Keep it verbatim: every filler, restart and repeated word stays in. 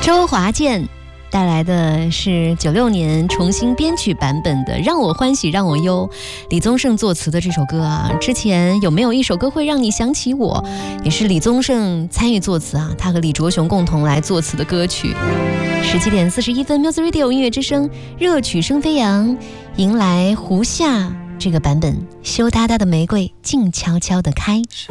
周华健带来的是九六年重新编曲版本的《让我欢喜让我忧》，李宗盛作词的这首歌啊，之前有没有一首歌会让你想起我，也是李宗盛参与作词啊，他和李卓雄共同来作词的歌曲。十七点四十一分 Music Radio 音乐之声，热曲声飞扬，迎来胡夏这个版本，羞答答的玫瑰静悄悄地开。